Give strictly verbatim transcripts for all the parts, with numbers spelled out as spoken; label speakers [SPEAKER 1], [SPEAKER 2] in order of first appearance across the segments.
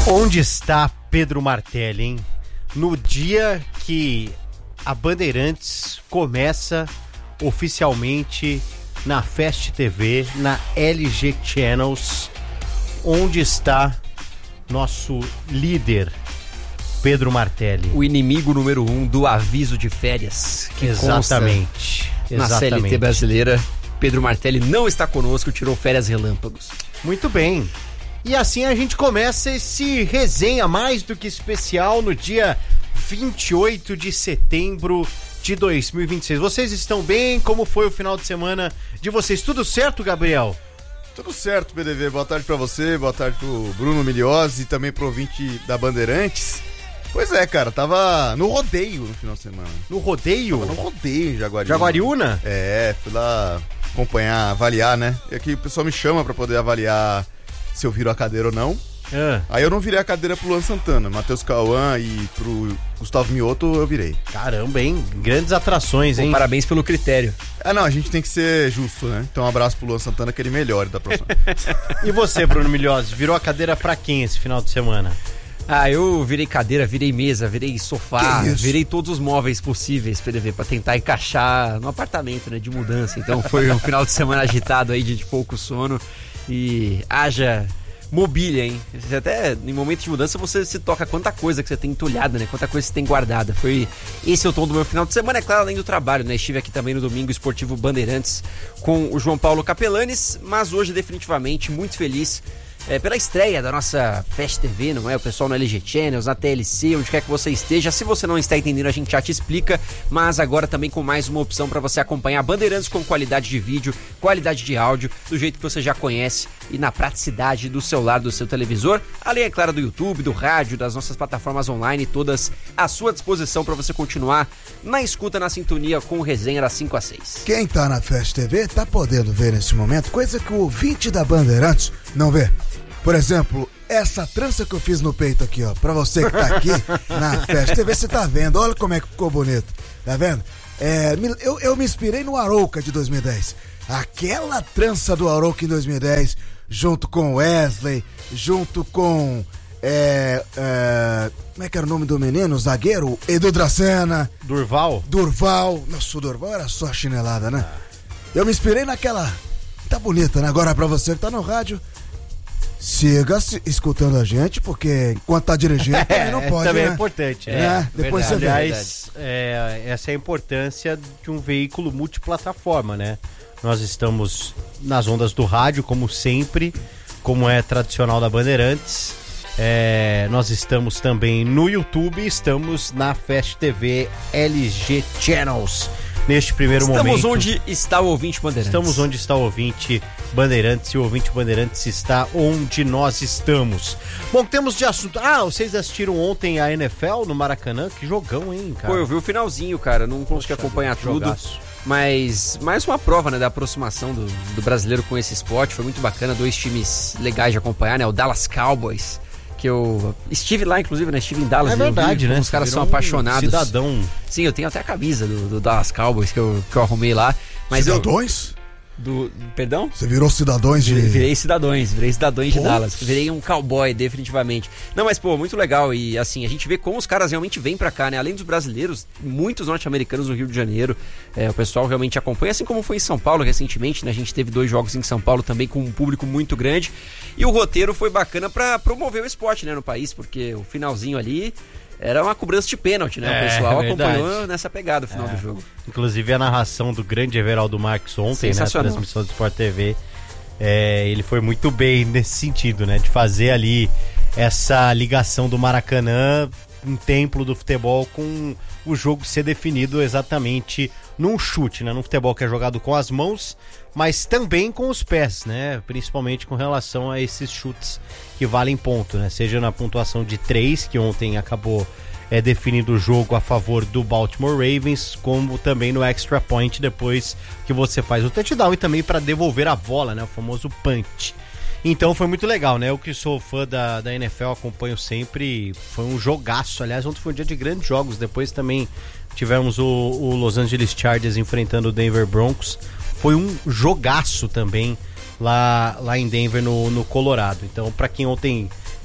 [SPEAKER 1] Onde está Pedro Martelli, hein? No dia que a Bandeirantes começa oficialmente na Fast T V, na L G Channels, onde está nosso líder, Pedro Martelli?
[SPEAKER 2] O inimigo número um do aviso de férias. Que
[SPEAKER 1] Exatamente.
[SPEAKER 2] Na
[SPEAKER 1] Exatamente.
[SPEAKER 2] C L T brasileira, Pedro Martelli não está conosco, tirou férias relâmpagos.
[SPEAKER 1] Muito bem. E assim a gente começa esse resenha mais do que especial no dia vinte e oito de setembro de dois mil e vinte e seis. Vocês estão bem? Como foi o final de semana de vocês? Tudo certo, Gabriel?
[SPEAKER 3] Tudo certo, P D V. Boa tarde pra você, boa tarde pro Bruno Miliose e também pro ouvinte da Bandeirantes. Pois é, cara, tava no rodeio no final de semana.
[SPEAKER 1] No rodeio?
[SPEAKER 3] Tava no rodeio em Jaguariúna.
[SPEAKER 1] Jaguariúna?
[SPEAKER 3] É, fui lá acompanhar, avaliar, né? E aqui o pessoal me chama pra poder avaliar se eu viro a cadeira ou não.
[SPEAKER 1] Ah.
[SPEAKER 3] Aí eu não virei a cadeira pro Luan Santana, Matheus Cauã e pro Gustavo Mioto eu virei.
[SPEAKER 1] Caramba, hein? Grandes atrações, hein?
[SPEAKER 2] Bom, parabéns pelo critério.
[SPEAKER 3] Ah, não, a gente tem que ser justo, né? Então um abraço pro Luan Santana, que ele melhore da próxima.
[SPEAKER 1] E você, Bruno Miliose, virou a cadeira pra quem esse final de semana?
[SPEAKER 2] Ah, eu virei cadeira, virei mesa, virei sofá, virei todos os móveis possíveis, P D V, pra tentar encaixar no apartamento, né, de mudança. Então foi um final de semana agitado aí, de, de pouco sono e haja mobília, hein? Você até em momentos de mudança você se toca quanta coisa que você tem entulhada, né? Quanta coisa você tem guardada. Foi esse é o tom do meu final de semana, é claro, além do trabalho, né? Estive aqui também no Domingo Esportivo Bandeirantes com o João Paulo Capelanes, mas hoje definitivamente muito feliz É, pela estreia da nossa Fast T V, não é? O pessoal no L G Channels, na T L C, onde quer que você esteja. Se você não está entendendo, a gente já te explica, mas agora também com mais uma opção para você acompanhar Bandeirantes com qualidade de vídeo, qualidade de áudio, do jeito que você já conhece e na praticidade do celular, do seu televisor, além, é claro, do YouTube, do rádio, das nossas plataformas online, todas à sua disposição para você continuar na escuta, na sintonia com o Resenha das cinco às seis.
[SPEAKER 4] Quem tá na Fast T V tá podendo ver nesse momento coisa que o ouvinte da Bandeirantes não vê. Por exemplo, essa trança que eu fiz no peito aqui, ó. Pra você que tá aqui na Fast T V, você tá vendo. Olha como é que ficou bonito. Tá vendo? É, eu, eu me inspirei no Arouca de dois mil e dez. Aquela trança do Arouca em dois mil e dez, junto com Wesley, junto com... É, é, como é que era o nome do menino? O zagueiro? Edu Dracena.
[SPEAKER 1] Durval?
[SPEAKER 4] Durval. Nossa, o Durval era só chinelada, né? Eu me inspirei naquela... Tá bonita, né? Agora pra você que tá no rádio... Siga escutando a gente, porque enquanto tá dirigindo também não pode,
[SPEAKER 1] também
[SPEAKER 4] né?
[SPEAKER 1] é importante.
[SPEAKER 4] É,
[SPEAKER 1] é,
[SPEAKER 4] depois
[SPEAKER 1] verdade,
[SPEAKER 4] você vê.
[SPEAKER 1] Aliás, é, essa é a importância de um veículo multiplataforma, né? Nós estamos nas ondas do rádio, como sempre, como é tradicional da Bandeirantes. É, nós estamos também no YouTube, estamos na Fast T V L G Channels. Neste primeiro
[SPEAKER 2] Estamos
[SPEAKER 1] momento...
[SPEAKER 2] Estamos onde está o ouvinte Bandeirantes.
[SPEAKER 1] Estamos onde está o ouvinte Bandeirantes e o ouvinte Bandeirantes está onde nós estamos. Bom, temos de assunto... Ah, vocês assistiram ontem a N F L no Maracanã? Que jogão, hein, cara?
[SPEAKER 2] Pô, eu vi o finalzinho, cara. Não consegui acompanhar tudo.
[SPEAKER 1] Jogaço.
[SPEAKER 2] Mas mais uma prova, né, da aproximação do, do brasileiro com esse esporte. Foi muito bacana. Dois times legais de acompanhar, né? O Dallas Cowboys, que eu estive lá, inclusive, né? Estive em Dallas.
[SPEAKER 1] É verdade,
[SPEAKER 2] vi,
[SPEAKER 1] né?
[SPEAKER 2] Os caras são
[SPEAKER 1] um
[SPEAKER 2] apaixonados.
[SPEAKER 1] Cidadão.
[SPEAKER 2] Sim, eu tenho até a camisa do, do Dallas Cowboys que eu, que eu arrumei lá. Mas
[SPEAKER 4] Cidadões?
[SPEAKER 2] Eu, do, perdão?
[SPEAKER 4] Você virou cidadões de...
[SPEAKER 2] Virei cidadões, virei cidadões de
[SPEAKER 4] Pô.
[SPEAKER 2] Dallas. Virei um cowboy, definitivamente. Não, mas, pô, muito legal. E, assim, a gente vê como os caras realmente vêm pra cá, né? Além dos brasileiros, muitos norte-americanos no Rio de Janeiro. É, o pessoal realmente acompanha, assim como foi em São Paulo recentemente, né? A gente teve dois jogos em São Paulo também com um público muito grande. E o roteiro foi bacana pra promover o esporte, né, no país, porque o finalzinho ali... Era uma cobrança de pênalti, né?
[SPEAKER 1] É,
[SPEAKER 2] o pessoal
[SPEAKER 1] é
[SPEAKER 2] acompanhou nessa pegada o final
[SPEAKER 1] é.
[SPEAKER 2] do jogo.
[SPEAKER 1] Inclusive a narração do grande Everaldo Marques ontem, né? A transmissão do Sport T V. É, ele foi muito bem nesse sentido, né? De fazer ali essa ligação do Maracanã, um templo do futebol, com o jogo ser definido exatamente num chute, né? Num futebol que é jogado com as mãos, mas também com os pés, né? Principalmente com relação a esses chutes que valem ponto, né? Seja na pontuação de três, que ontem acabou é, definindo o jogo a favor do Baltimore Ravens, como também no extra point depois que você faz o touchdown e também para devolver a bola, né? O famoso punch. Então foi muito legal, né? Eu que sou fã da, da N F L, acompanho sempre, foi um jogaço. Aliás, ontem foi um dia de grandes jogos. Depois também tivemos o, o Los Angeles Chargers enfrentando o Denver Broncos. Foi um jogaço também lá, lá em Denver, no, no Colorado. Então, para quem ontem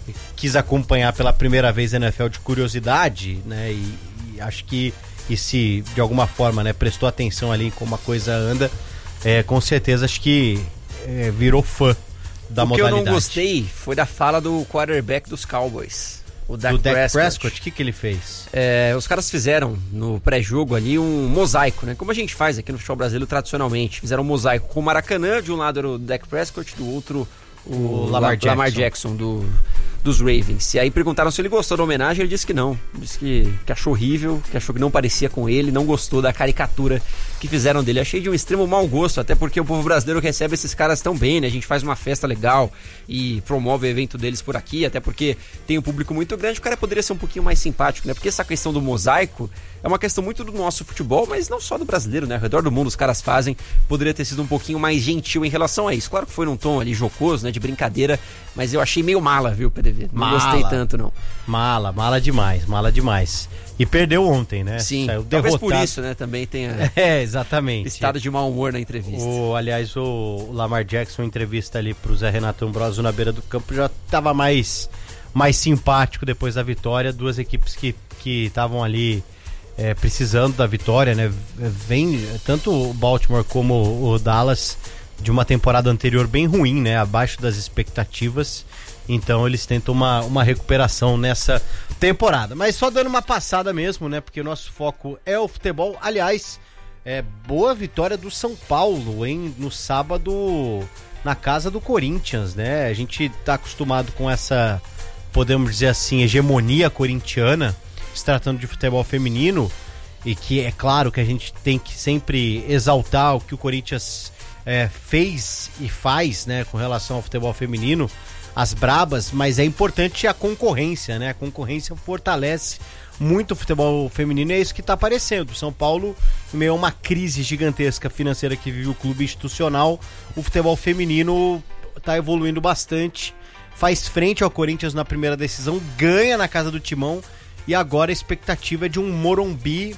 [SPEAKER 1] quis acompanhar pela primeira vez a N F L de curiosidade, né? E, e acho que e se de alguma forma, né, prestou atenção ali em como a coisa anda, é, com certeza acho que é, virou fã da
[SPEAKER 2] o
[SPEAKER 1] modalidade.
[SPEAKER 2] O que eu não gostei foi da fala do quarterback dos Cowboys. O Dak,
[SPEAKER 1] do Dak
[SPEAKER 2] Prescott.
[SPEAKER 1] Prescott, o que, que ele fez?
[SPEAKER 2] É, os caras fizeram no pré-jogo ali um mosaico, né? Como a gente faz aqui no futebol brasileiro tradicionalmente. Fizeram um mosaico com o Maracanã, de um lado era o Dak Prescott, do outro o, o Lamar, Jackson. Lamar Jackson do, dos Ravens. E aí perguntaram se ele gostou da homenagem, ele disse que não. Disse que, que achou horrível, que achou que não parecia com ele, não gostou da caricatura que fizeram dele. Achei de um extremo mau gosto, até porque o povo brasileiro recebe esses caras tão bem, né? A gente faz uma festa legal e promove o evento deles por aqui, até porque tem um público muito grande, o cara poderia ser um pouquinho mais simpático, né? Porque essa questão do mosaico é uma questão muito do nosso futebol, mas não só do brasileiro, né? Ao redor do mundo os caras fazem, poderia ter sido um pouquinho mais gentil em relação a isso. Claro que foi num tom ali jocoso, né? De brincadeira, mas eu achei meio mala, viu, P D V? Não
[SPEAKER 1] mala.
[SPEAKER 2] Gostei tanto, não.
[SPEAKER 1] Mala, mala demais, mala demais. E perdeu ontem, né?
[SPEAKER 2] Sim,
[SPEAKER 1] saiu
[SPEAKER 2] talvez
[SPEAKER 1] derrotado.
[SPEAKER 2] por isso, né? Também tenha
[SPEAKER 1] é, exatamente.
[SPEAKER 2] estado de mau humor na entrevista.
[SPEAKER 1] O, aliás, o Lamar Jackson, em entrevista ali pro Zé Renato Ambrosio na beira do campo, já estava mais, mais simpático depois da vitória. Duas equipes que estavam ali é, precisando da vitória, né? Vem tanto o Baltimore como o Dallas de uma temporada anterior bem ruim, né? Abaixo das expectativas. Então eles tentam uma, uma recuperação nessa temporada. Mas só dando uma passada mesmo, né? Porque o nosso foco é o futebol. Aliás, é boa vitória do São Paulo, hein? No sábado, na casa do Corinthians, né? A gente tá acostumado com essa, podemos dizer assim, hegemonia corintiana, se tratando de futebol feminino. E que é claro que a gente tem que sempre exaltar o que o Corinthians é, fez e faz, né? Com relação ao futebol feminino. As brabas, mas é importante a concorrência, né? A concorrência fortalece muito o futebol feminino e é isso que está aparecendo. São Paulo, em meio a uma crise gigantesca financeira que vive o clube institucional, o futebol feminino está evoluindo bastante, faz frente ao Corinthians na primeira decisão, ganha na casa do Timão e agora a expectativa é de um Morumbi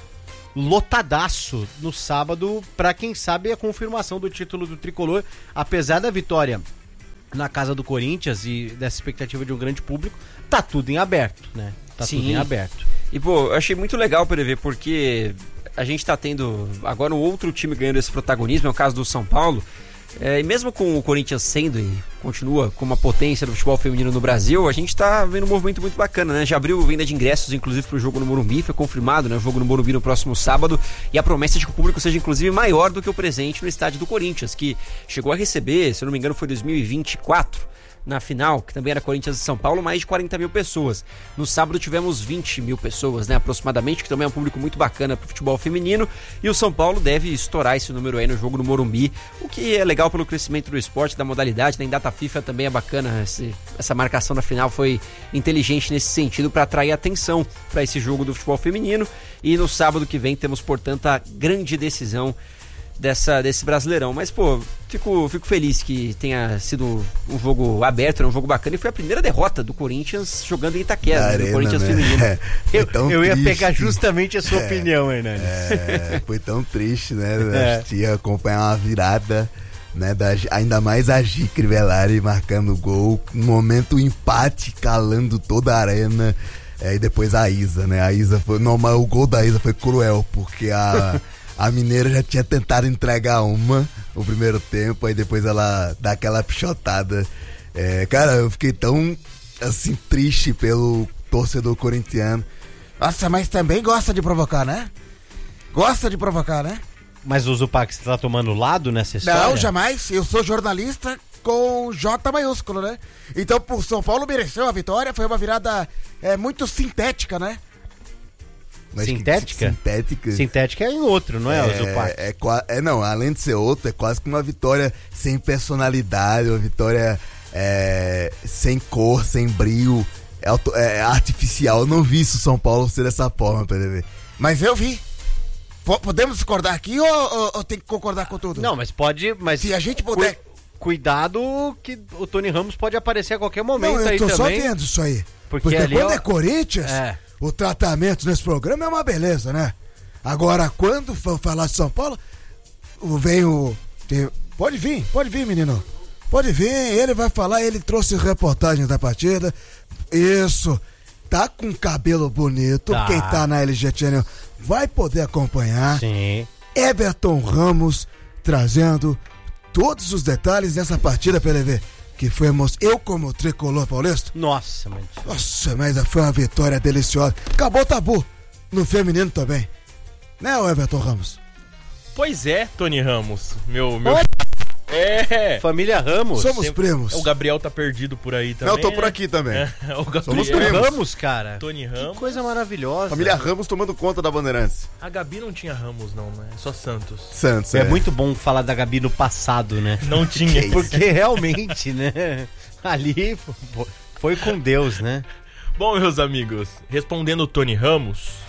[SPEAKER 1] lotadaço no sábado para quem sabe a confirmação do título do tricolor, apesar da vitória na casa do Corinthians e dessa expectativa de um grande público, tá tudo em aberto, né? Tá
[SPEAKER 2] Sim.
[SPEAKER 1] tudo em aberto.
[SPEAKER 2] E, pô, eu achei muito legal, P D V, porque a gente tá tendo agora um outro time ganhando esse protagonismo, é o caso do São Paulo. É, e mesmo com o Corinthians sendo e continua como uma potência do futebol feminino no Brasil, a gente tá vendo um movimento muito bacana, né? Já abriu venda de ingressos, inclusive, pro jogo no Morumbi, foi confirmado, né? O jogo no Morumbi no próximo sábado, e a promessa de que o público seja, inclusive, maior do que o presente no estádio do Corinthians, que chegou a receber, se eu não me engano, foi dois mil e vinte e quatro, na final, que também era Corinthians e São Paulo, mais de quarenta mil pessoas. No sábado tivemos vinte mil pessoas, né, aproximadamente, que também é um público muito bacana pro futebol feminino, e o São Paulo deve estourar esse número aí no jogo no Morumbi, o que é legal pelo crescimento do esporte, da modalidade, né, em data FIFA também é bacana, esse, essa marcação na final foi inteligente nesse sentido para atrair atenção para esse jogo do futebol feminino, e no sábado que vem temos, portanto, a grande decisão Dessa, desse Brasileirão, mas pô, fico, fico feliz que tenha sido um jogo aberto, né, um jogo bacana, e foi a primeira derrota do Corinthians jogando em Itaquera,
[SPEAKER 3] Arena,
[SPEAKER 2] do Corinthians
[SPEAKER 3] né?
[SPEAKER 2] feminino.
[SPEAKER 3] É,
[SPEAKER 1] eu eu ia
[SPEAKER 3] triste.
[SPEAKER 1] pegar justamente a sua
[SPEAKER 3] é,
[SPEAKER 1] opinião, Hernani.
[SPEAKER 3] É, foi tão triste, né?
[SPEAKER 1] É.
[SPEAKER 3] A gente ia acompanhar uma virada, né? Da, ainda mais a Gi Crivellari marcando gol, no momento o empate calando toda a arena. É, e depois a Isa, né? A Isa foi. Não, mas o gol da Isa foi cruel, porque a. A Mineira já tinha tentado entregar uma no primeiro tempo, aí depois ela dá aquela pichotada. É, cara, eu fiquei tão, assim, triste pelo torcedor corintiano.
[SPEAKER 4] Nossa, mas também gosta de provocar, né? Gosta de provocar, né?
[SPEAKER 1] Mas o Zupac, você tá tomando lado nessa história?
[SPEAKER 4] Não, jamais. Eu sou jornalista com J maiúsculo, né? Então, por São Paulo mereceu a vitória, foi uma virada é, muito sintética, né?
[SPEAKER 3] Mas
[SPEAKER 1] Sintética?
[SPEAKER 3] Sintética.
[SPEAKER 1] Sintética é em outro, não é,
[SPEAKER 3] é
[SPEAKER 1] o Zupac?
[SPEAKER 3] É, é, não, além de ser outro, é quase que uma vitória sem personalidade, uma vitória é, sem cor, sem brilho, é, é artificial. Eu não vi isso São Paulo ser dessa forma, P D V.
[SPEAKER 4] Mas eu vi. P- podemos discordar aqui ou, ou, ou tem que concordar com tudo?
[SPEAKER 1] Não, mas pode... Mas
[SPEAKER 4] se a gente puder...
[SPEAKER 1] Cu- cuidado que o Tony Ramos pode aparecer a qualquer momento.
[SPEAKER 4] Não, eu
[SPEAKER 1] aí
[SPEAKER 4] tô
[SPEAKER 1] também.
[SPEAKER 4] só vendo isso aí.
[SPEAKER 1] Porque,
[SPEAKER 4] Porque
[SPEAKER 1] ali
[SPEAKER 4] quando
[SPEAKER 1] é...
[SPEAKER 4] é Corinthians...
[SPEAKER 1] É.
[SPEAKER 4] O tratamento nesse programa é uma beleza, né? Agora, quando for falar de São Paulo, vem o... Tem, pode vir, pode vir, menino. Pode vir, ele vai falar, ele trouxe reportagem da partida. Isso, tá com cabelo bonito, tá. Quem tá na L G Channel vai poder acompanhar.
[SPEAKER 1] Sim.
[SPEAKER 4] Everton Ramos trazendo todos os detalhes dessa partida, P L V, que foi emocionante. Eu como tricolor paulista.
[SPEAKER 1] Nossa, mas...
[SPEAKER 4] Nossa, mas foi uma vitória deliciosa. Acabou o tabu no feminino também. Né, o Everton Ramos?
[SPEAKER 5] Pois é, Tony Ramos. Meu... meu...
[SPEAKER 1] É. Família Ramos.
[SPEAKER 4] Somos primos.
[SPEAKER 5] O Gabriel tá perdido por aí também.
[SPEAKER 3] Não, eu tô por aqui também.
[SPEAKER 5] É, o Gabriel.
[SPEAKER 3] Somos primos.
[SPEAKER 1] Ramos, cara.
[SPEAKER 5] Tony Ramos.
[SPEAKER 1] Que coisa maravilhosa.
[SPEAKER 3] Família Ramos tomando conta da Bandeirantes.
[SPEAKER 5] A Gabi não tinha Ramos, não, né? Só Santos.
[SPEAKER 3] Santos,
[SPEAKER 1] é.
[SPEAKER 3] É
[SPEAKER 1] muito bom falar da Gabi no passado, né?
[SPEAKER 5] Não tinha.
[SPEAKER 1] Porque realmente, né? Ali foi com Deus, né?
[SPEAKER 5] Bom, meus amigos, respondendo o Tony Ramos...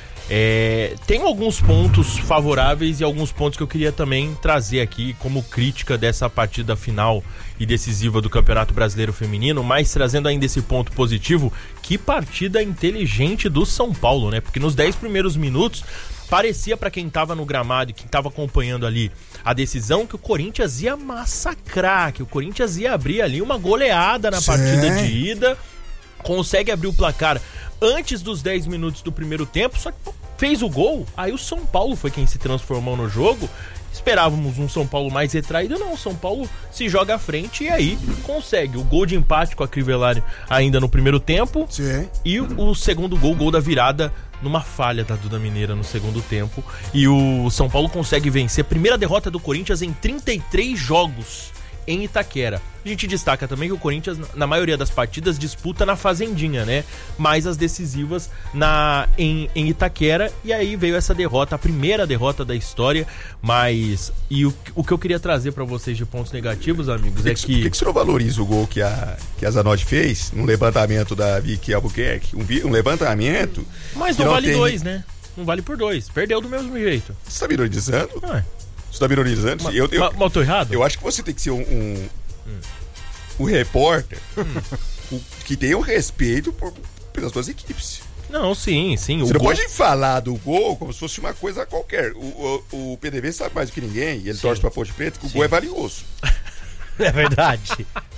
[SPEAKER 5] É, tem alguns pontos favoráveis e alguns pontos que eu queria também trazer aqui como crítica dessa partida final e decisiva do Campeonato Brasileiro Feminino, mas trazendo ainda esse ponto positivo, que partida inteligente do São Paulo, né? Porque nos dez primeiros minutos parecia para quem tava no gramado e quem tava acompanhando ali a decisão que o Corinthians ia massacrar, que o Corinthians ia abrir ali uma goleada na
[SPEAKER 4] Sim.
[SPEAKER 5] partida de ida, consegue abrir o placar antes dos dez minutos do primeiro tempo, só que fez o gol, aí o São Paulo foi quem se transformou no jogo. Esperávamos um São Paulo mais retraído, não, o São Paulo se joga à frente e aí consegue o gol de empate com a Crivellari ainda no primeiro tempo.
[SPEAKER 4] Sim.
[SPEAKER 5] E o segundo gol, gol da virada, numa falha da Duda Mineira no segundo tempo. E o São Paulo consegue vencer a primeira derrota do Corinthians em trinta e três jogos em Itaquera. A gente destaca também que o Corinthians, na maioria das partidas, disputa na Fazendinha, né? Mais as decisivas na, em, em Itaquera. E aí veio essa derrota, a primeira derrota da história. Mas... E o, o que eu queria trazer pra vocês de pontos negativos, amigos, é que...
[SPEAKER 3] Por que, que você não valoriza o gol que a, que a Zanotti fez no levantamento da Vicky Albuquerque? Um, um levantamento...
[SPEAKER 5] Mas não, não vale
[SPEAKER 3] tem...
[SPEAKER 5] dois, né? Não vale por dois. Perdeu do mesmo jeito.
[SPEAKER 3] Você tá me ironizando?
[SPEAKER 5] Não é.
[SPEAKER 3] Você tá me ironizando?
[SPEAKER 5] Ma,
[SPEAKER 3] eu, eu,
[SPEAKER 5] ma, mas tô errado?
[SPEAKER 3] Eu acho que você tem que ser um... um hum. um repórter hum. que tenha um respeito por, pelas duas equipes.
[SPEAKER 5] Não, sim, sim.
[SPEAKER 3] Você
[SPEAKER 5] o
[SPEAKER 3] não
[SPEAKER 5] gol...
[SPEAKER 3] pode falar do gol como se fosse uma coisa qualquer. O, o, o P D V sabe mais do que ninguém, e ele sim. torce pra Ponte Preta, que o sim. gol é valioso.
[SPEAKER 1] É verdade.